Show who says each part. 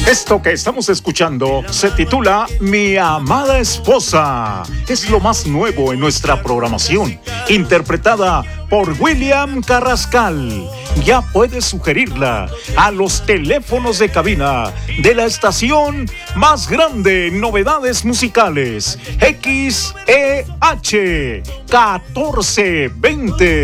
Speaker 1: Esto que estamos escuchando se titula Mi amada esposa. Es lo más nuevo en nuestra programación, interpretada por William Carrascal. Ya puedes sugerirla a los teléfonos de cabina de la estación más grande en novedades musicales, XEH 1420.